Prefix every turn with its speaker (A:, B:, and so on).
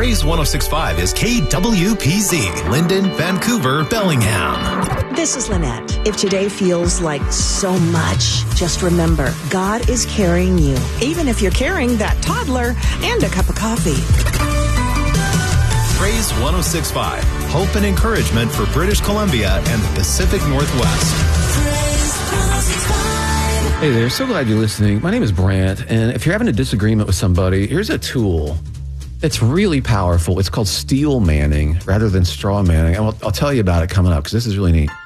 A: Praise 106.5 is KWPZ, Linden, Vancouver, Bellingham.
B: This is Lynette. If today feels like so much, just remember, God is carrying you, even if you're carrying that toddler and a cup of coffee.
A: Praise 106.5, hope and encouragement for British Columbia and the Pacific Northwest.
C: Hey there, so glad you're listening. My name is Brant, and if you're having a disagreement with somebody, here's a tool that's really powerful. It's called steel manning rather than straw manning. I'll tell you about it coming up because this is really neat.